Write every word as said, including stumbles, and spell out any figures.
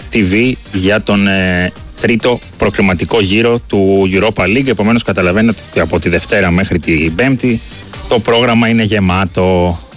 τι βι για τον ε, τρίτο προκριματικό γύρο του Europa League. Επομένως καταλαβαίνετε ότι από τη Δευτέρα μέχρι την Πέμπτη το πρόγραμμα είναι γεμάτο.